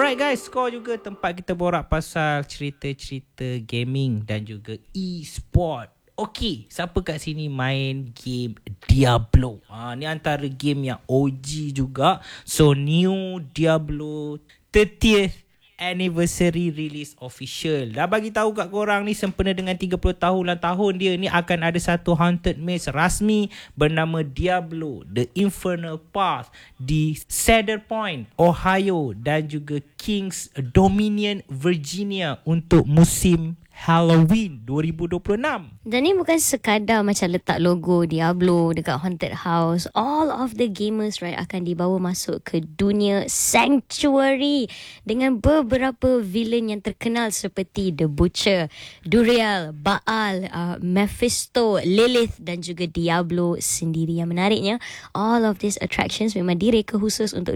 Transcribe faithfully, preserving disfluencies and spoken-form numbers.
Alright guys, Score juga tempat kita borak pasal cerita-cerita gaming dan juga e-sport. Okey, siapa kat sini main game Diablo? Ha, ni antara game yang O G juga. So, new Diablo thirtieth anniversary release official. Dah bagi tahu kat korang ni sempena dengan tiga puluh tahun lah tahun dia ni akan ada satu haunted maze rasmi bernama Diablo The Infernal Path di Cedar Point, Ohio dan juga Kings Dominion, Virginia untuk musim Halloween dua ribu dua puluh enam. Dan ni bukan sekadar macam letak logo Diablo dekat haunted house. All of the gamers right akan dibawa masuk ke dunia sanctuary dengan beberapa villain yang terkenal seperti The Butcher, Duriel, Baal, uh, Mephisto, Lilith dan juga Diablo sendiri. Yang menariknya, all of these attractions memang direka khusus untuk